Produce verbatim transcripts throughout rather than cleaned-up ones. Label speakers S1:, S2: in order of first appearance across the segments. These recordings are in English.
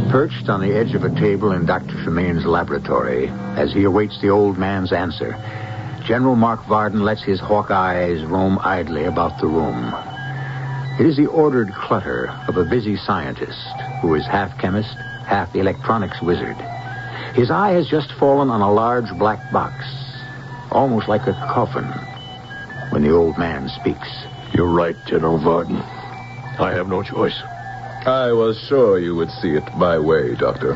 S1: Perched on the edge of a table in Doctor Tremaine's laboratory, as he awaits the old man's answer, General Mark Varden lets his hawk eyes roam idly about the room. It is the ordered clutter of a busy scientist who is half chemist, half electronics wizard. His eye has just fallen on a large black box, almost like a coffin, when the old man speaks.
S2: You're right, General Varden. I have no choice.
S3: I was sure you would see it my way, Doctor.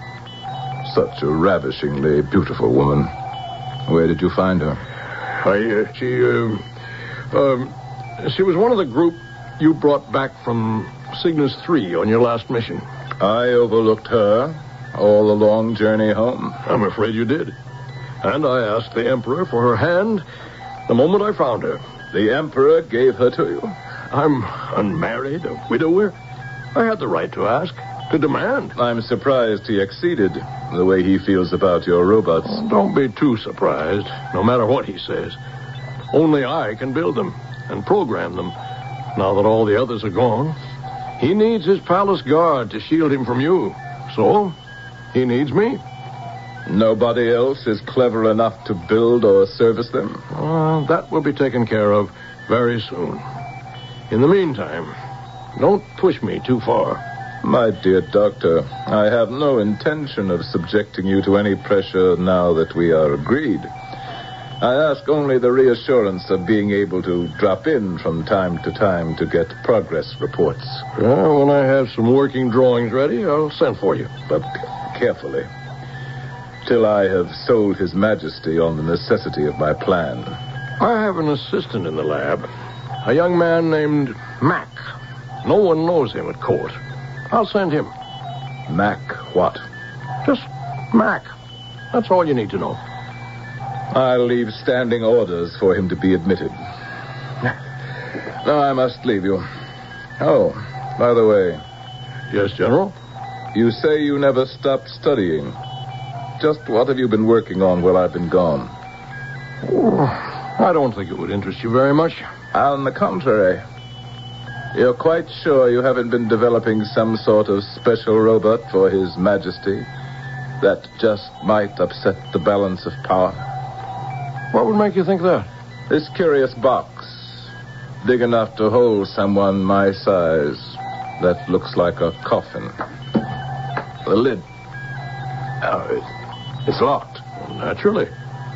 S3: Such a ravishingly beautiful woman. Where did you find her?
S2: I, uh, she, um, um, she was one of the group you brought back from Cygnus three on your last mission.
S3: I overlooked her all the long journey home.
S2: I'm afraid you did. And I asked the Emperor for her hand the moment I found her.
S3: The Emperor gave her to you?
S2: I'm unmarried, a widower. I had the right to ask, to demand.
S3: I'm surprised he acceded the way he feels about your robots.
S2: Oh, don't be too surprised, no matter what he says. Only I can build them and program them, now that all the others are gone. He needs his palace guard to shield him from you. So, he needs me.
S3: Nobody else is clever enough to build or service them?
S2: Uh, that will be taken care of very soon. In the meantime, don't push me too far.
S3: My dear Doctor, I have no intention of subjecting you to any pressure now that we are agreed. I ask only the reassurance of being able to drop in from time to time to get progress reports.
S2: Well, when I have some working drawings ready, I'll send for you.
S3: But carefully, till I have sold His Majesty on the necessity of my plan.
S2: I have an assistant in the lab, a young man named Mac. No one knows him at court. I'll send him.
S3: Mac what?
S2: Just Mac. That's all you need to know.
S3: I'll leave standing orders for him to be admitted. Now I must leave you. Oh, by the way.
S2: Yes, General?
S3: You say you never stopped studying. Just what have you been working on while I've been gone?
S2: Oh, I don't think it would interest you very much.
S3: On the contrary. You're quite sure you haven't been developing some sort of special robot for His Majesty that just might upset the balance of power?
S2: What would make you think that?
S3: This curious box, big enough to hold someone my size, that looks like a coffin. The lid. Oh, it, it's locked.
S2: Well, naturally.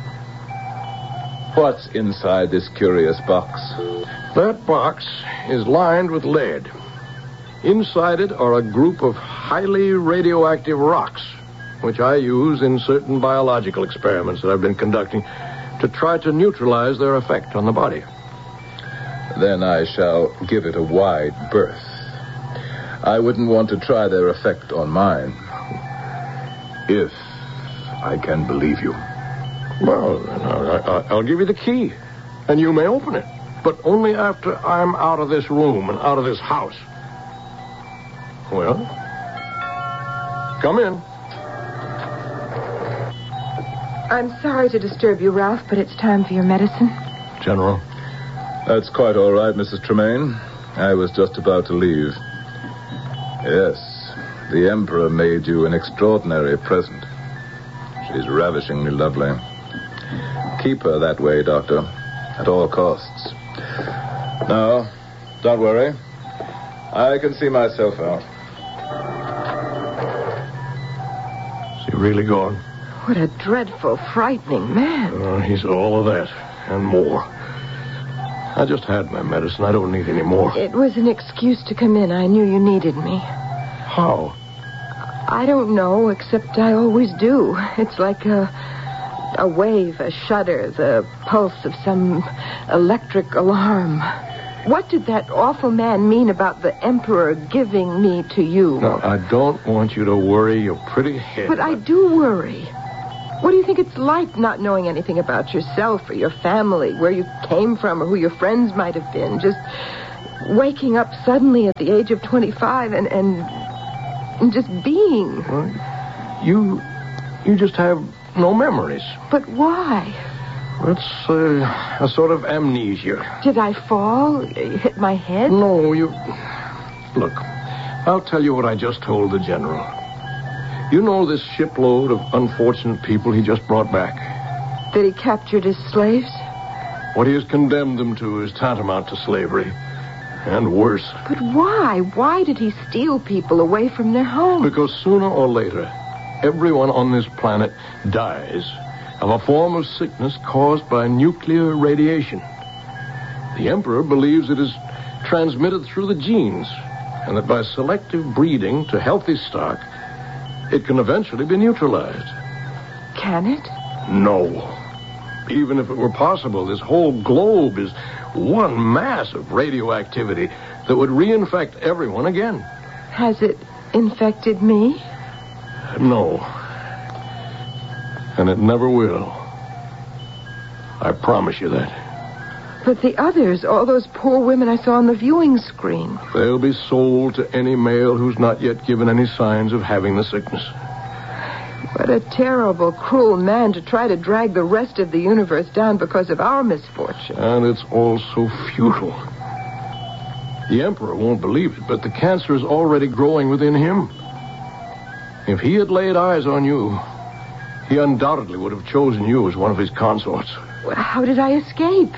S3: What's inside this curious box?
S2: That box is lined with lead. Inside it are a group of highly radioactive rocks, which I use in certain biological experiments that I've been conducting to try to neutralize their effect on the body.
S3: Then I shall give it a wide berth. I wouldn't want to try their effect on mine. If I can believe you.
S2: Well, then I, I, I'll give you the key, and you may open it. But only after I'm out of this room and out of this house. Well, come in.
S4: I'm sorry to disturb you, Ralph, but it's time for your medicine.
S2: General.
S3: That's quite all right, Missus Tremaine. I was just about to leave. Yes, the Emperor made you an extraordinary present. She's ravishingly lovely. Keep her that way, Doctor, at all costs. No, don't worry. I can see myself out.
S2: Is he really gone?
S4: What a dreadful, frightening man.
S2: Uh, he's all of that and more. I just had my medicine. I don't need any more.
S4: It was an excuse to come in. I knew you needed me.
S2: How?
S4: I don't know, except I always do. It's like a, a wave, a shudder, the pulse of some electric alarm. What did that awful man mean about the Emperor giving me to you?
S2: No, I don't want you to worry your pretty head.
S4: But I do worry. What do you think it's like not knowing anything about yourself or your family, where you came from or who your friends might have been? Just waking up suddenly at the age of twenty-five and, and, and just being.
S2: Well, you, you just have no memories.
S4: But why?
S2: It's uh, a sort of amnesia.
S4: Did I fall? Hit my head?
S2: No, you... Look, I'll tell you what I just told the general. You know this shipload of unfortunate people he just brought back?
S4: That he captured as slaves?
S2: What he has condemned them to is tantamount to slavery. And worse.
S4: But why? Why did he steal people away from their homes?
S2: Because sooner or later, everyone on this planet dies of a form of sickness caused by nuclear radiation. The Emperor believes it is transmitted through the genes, and that by selective breeding to healthy stock, it can eventually be neutralized.
S4: Can it?
S2: No. Even if it were possible, this whole globe is one mass of radioactivity that would reinfect everyone again.
S4: Has it infected me?
S2: No. And it never will. I promise you that.
S4: But the others, all those poor women I saw on the viewing screen.
S2: They'll be sold to any male who's not yet given any signs of having the sickness.
S4: What a terrible, cruel man to try to drag the rest of the universe down because of our misfortune.
S2: And it's all so futile. The Emperor won't believe it, but the cancer is already growing within him. If he had laid eyes on you, he undoubtedly would have chosen you as one of his consorts.
S4: Well, how did I escape?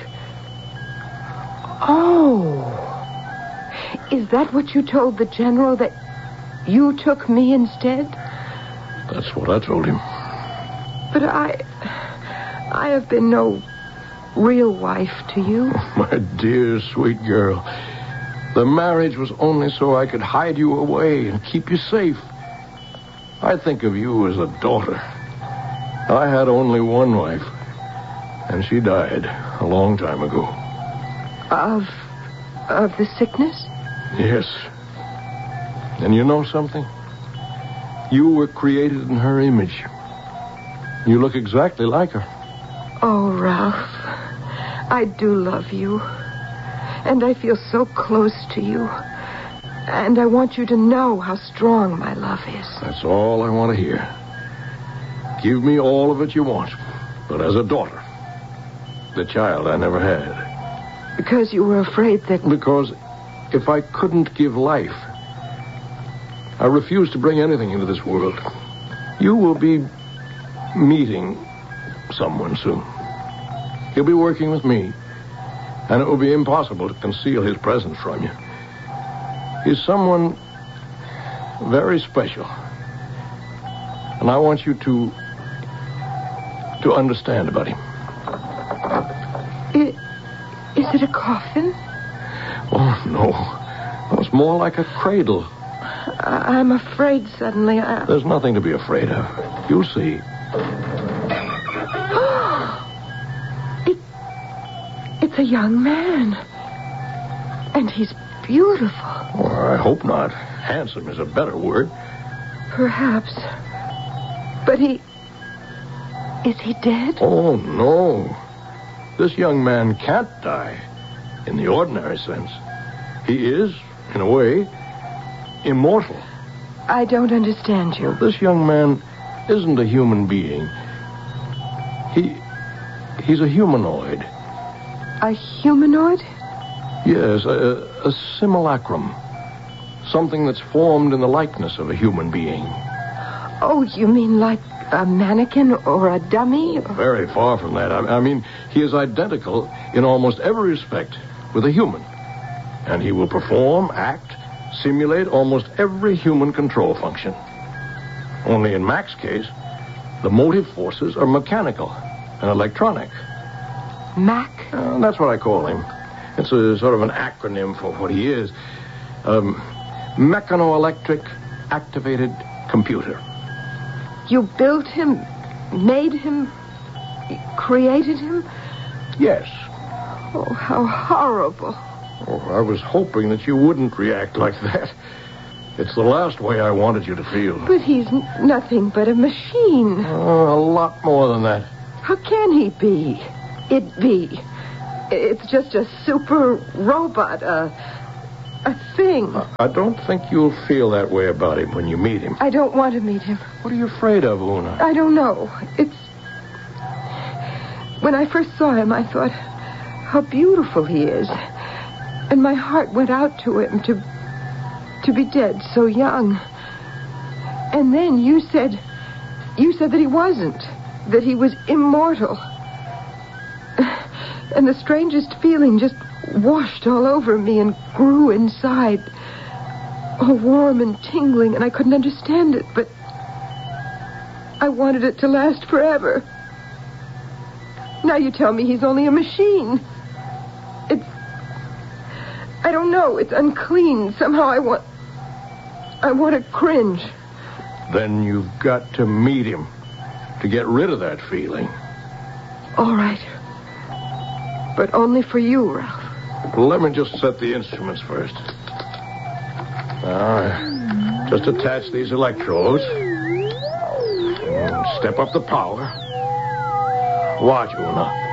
S4: Oh. Is that what you told the general, that you took me instead?
S2: That's what I told him.
S4: But I... I have been no real wife to you.
S2: My dear, sweet girl. The marriage was only so I could hide you away and keep you safe. I think of you as a daughter. I had only one wife, and she died a long time ago.
S4: Of... of the sickness?
S2: Yes. And you know something? You were created in her image. You look exactly like her.
S4: Oh, Ralph, I do love you. And I feel so close to you. And I want you to know how strong my love is.
S2: That's all I want to hear. Give me all of it you want, but as a daughter. The child I never had.
S4: Because you were afraid that...
S2: Because if I couldn't give life, I refuse to bring anything into this world. You will be meeting someone soon. He'll be working with me, and it will be impossible to conceal his presence from you. He's someone very special, and I want you to to understand about him.
S4: It, is it a coffin?
S2: Oh, no. It's more like a cradle.
S4: I, I'm afraid suddenly I...
S2: There's nothing to be afraid of. You'll see.
S4: it, it's a young man. And he's beautiful.
S2: Oh, I hope not. Handsome is a better word.
S4: Perhaps. But he... Is he dead?
S2: Oh, no. This young man can't die in the ordinary sense. He is, in a way, immortal.
S4: I don't understand you.
S2: Well, this young man isn't a human being. He... He's a humanoid.
S4: A humanoid?
S2: Yes, a, a simulacrum. Something that's formed in the likeness of a human being.
S4: Oh, you mean like a mannequin or a dummy? Or...
S2: Very far from that. I, I mean, he is identical in almost every respect with a human. And he will perform, act, simulate almost every human control function. Only in Mac's case, the motive forces are mechanical and electronic.
S4: Mac?
S2: Uh, that's what I call him. It's a sort of an acronym for what he is. Um, mechanoelectric activated computer.
S4: You built him, made him, created him?
S2: Yes.
S4: Oh, how horrible.
S2: Oh, I was hoping that you wouldn't react like that. It's the last way I wanted you to feel.
S4: But he's n- nothing but a machine.
S2: Oh, a lot more than that.
S4: How can he be? It be. It's just a super robot, a, a thing.
S2: I don't think you'll feel that way about him when you meet him.
S4: I don't want to meet him.
S2: What are you afraid of, Una?
S4: I don't know. It's... When I first saw him, I thought how beautiful he is. And my heart went out to him to... to be dead so young. And then you said... You said that he wasn't. That he was immortal. And the strangest feeling just washed all over me and grew inside. All warm and tingling, and I couldn't understand it, but I wanted it to last forever. Now you tell me he's only a machine. It's... I don't know. It's unclean. Somehow I want... I want to cringe.
S2: Then you've got to meet him to get rid of that feeling.
S4: All right. But only for you, Ralph.
S2: Let me just set the instruments first. Now, just attach these electrodes. And step up the power. Watch, Una.